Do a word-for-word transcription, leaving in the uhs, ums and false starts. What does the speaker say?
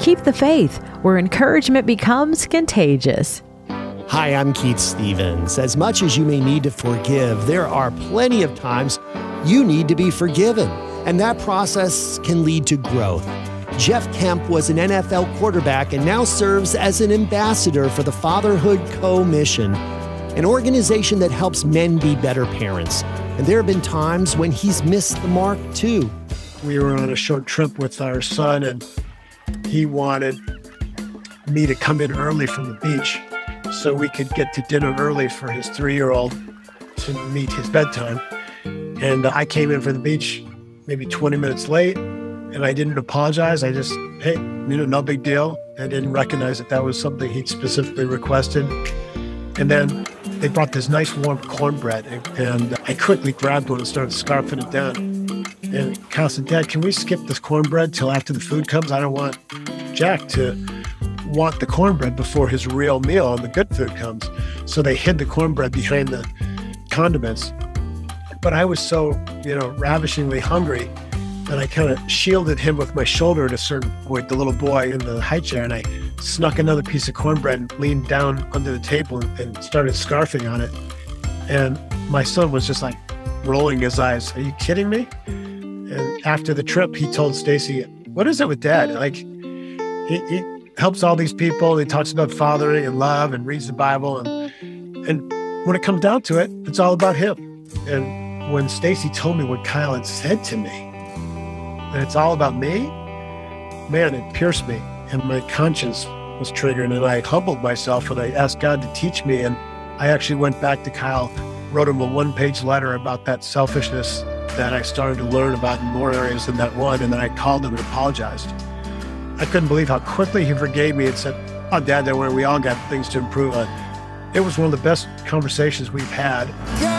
Keep the faith, where encouragement becomes contagious. Hi, I'm Keith Stevens. As much as you may need to forgive, there are plenty of times you need to be forgiven, and that process can lead to growth. Jeff Kemp was an N F L quarterback and now serves as an ambassador for the Fatherhood Co-Mission, an organization that helps men be better parents. And there have been times when he's missed the mark too. We were on a short trip with our son, and he wanted me to come in early from the beach so we could get to dinner early for his three-year-old to meet his bedtime. And I came in from the beach maybe twenty minutes late, and I didn't apologize. I just, hey, you know, no big deal. I didn't recognize that that was something he'd specifically requested. And then they brought this nice warm cornbread, and, and I quickly grabbed one and started scarfing it down. And Kyle said, Dad, can we skip this cornbread till after the food comes? I don't want Jack to want the cornbread before his real meal and the good food comes. So they hid the cornbread behind the condiments. But I was so, you know, ravishingly hungry that I kind of shielded him with my shoulder at a certain point, the little boy in the high chair, and I snuck another piece of cornbread and leaned down under the table and, and started scarfing on it. And my son was just like rolling his eyes. Are you kidding me? And after the trip, he told Stacy, what is it with Dad? Like, he, he helps all these people. He talks about fathering and love and reads the Bible. And, and when it comes down to it, it's all about him. And when Stacy told me what Kyle had said to me, that it's all about me, man, it pierced me. And my conscience was triggered. And I humbled myself and I asked God to teach me. And I actually went back to Kyle, wrote him a one-page letter about that selfishness that I started to learn about in more areas than that one. And then I called him and apologized. I couldn't believe how quickly he forgave me and said, oh, Dad, don't worry, we all got things to improve on. It was one of the best conversations we've had.